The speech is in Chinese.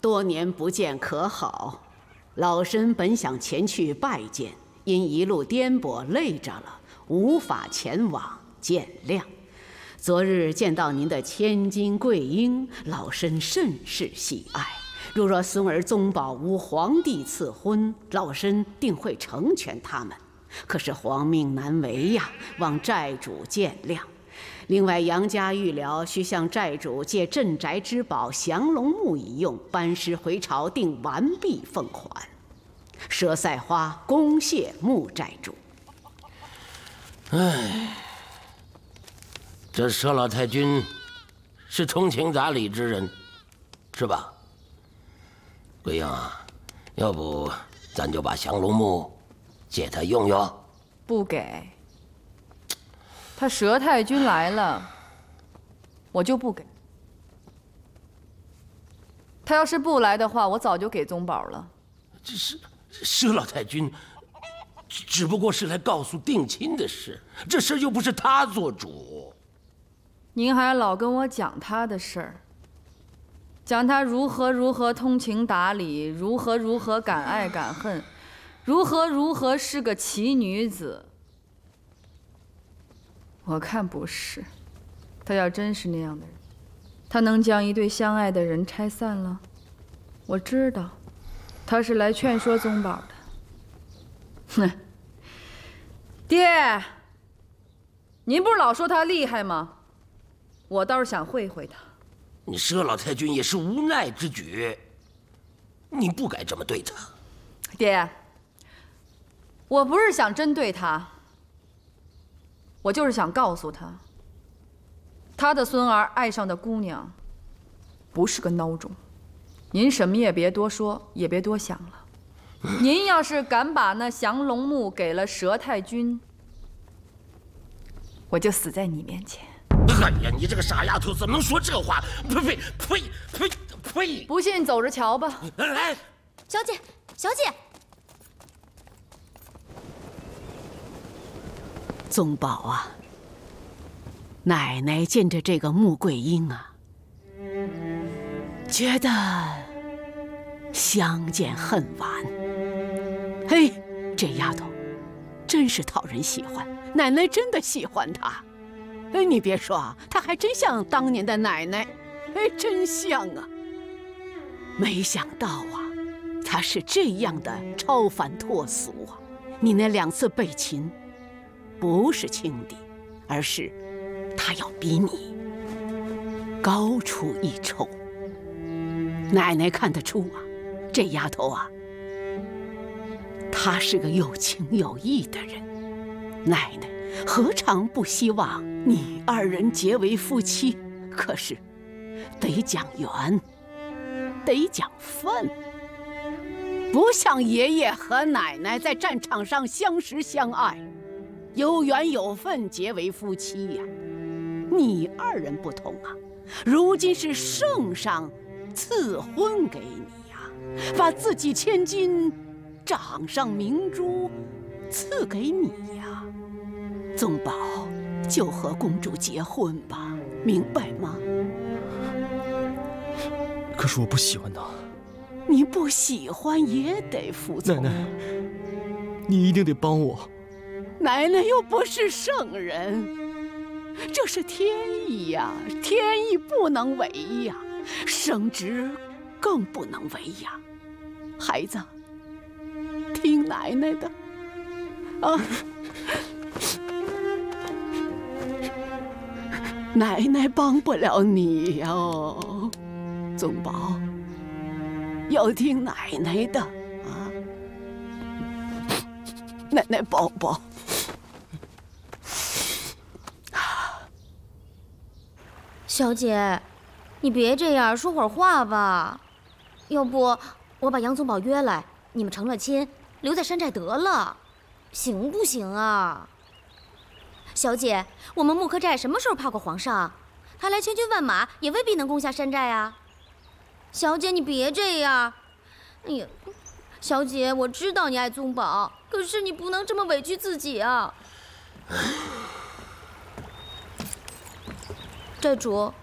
多年不见可好？老身本想前去拜见，因一路颠簸累着了，无法前往，见谅。昨日见到您的千金贵婴，老身甚是喜爱。如若孙儿宗保无皇帝赐婚，老身定会成全他们。可是皇命难违呀，望寨主见谅。另外，杨家预料需向寨主借镇宅之宝降龙木一用，班师回朝定完毕奉还。佘赛花恭谢穆寨主。 唉，这佘老太君是通情达理之人，是吧？贵英啊，要不咱就把降龙木借他用用？ 不给。他佘太君来了，我就不给。他要是不来的话，我早就给宗保了。 这是佘老太君，只不过是来告诉定亲的事，这事又不是他做主。 您还老跟我讲他的事儿，讲他如何通情达理，如何敢爱敢恨，如何是个奇女子。我看不是，他要真是那样的人，他能将一对相爱的人拆散了？我知道，他是来劝说宗保的。哼，爹，您不是老说他厉害吗？我倒是想会会他。 你佘老太君也是无奈之举，你不该这么对他。 爹，我不是想针对他，我就是想告诉他，他的孙儿爱上的姑娘不是个孬种。您什么也别多说，也别多想了。您要是敢把那降龙木给了佘太君，我就死在你面前。 哎呀，你这个傻丫头，怎么能说这话？呸！ 不信走着瞧吧。 来， 小姐，小姐。 宗保啊，奶奶见着这个穆桂英啊，觉得相见恨晚。嘿，这丫头真是讨人喜欢，奶奶真的喜欢她。哎，你别说啊，她还真像当年的奶奶，哎，真像啊。没想到啊，她是这样的超凡脱俗啊！你那2次被擒，不是轻敌，而是她要比你高出一筹。奶奶看得出啊，这丫头啊，她是个有情有义的人。奶奶何尝不希望你2人结为夫妻？可是得讲缘，得讲分，不像爷爷和奶奶在战场上相识相爱，有缘有分结为夫妻呀。你2人不同啊，如今是圣上赐婚给你呀，把自己千金掌上明珠赐给你呀。宗保就和公主结婚吧，明白吗？ 可是我不喜欢他。 你不喜欢也得服从。 奶奶，你一定得帮我。 奶奶又不是圣人，这是天意呀，天意不能违呀，圣旨更不能违呀。孩子，听奶奶的啊！奶奶帮不了你哟，宗保，要听奶奶的啊！奶奶抱抱。 小姐，你别这样，说会儿话吧。要不我把杨宗保约来，你们成了亲，留在山寨得了，行不行啊？小姐，我们木柯寨什么时候怕过皇上？他来千军万马也未必能攻下山寨啊。小姐，你别这样。哎呀，小姐，我知道你爱宗保，可是你不能这么委屈自己啊。寨主，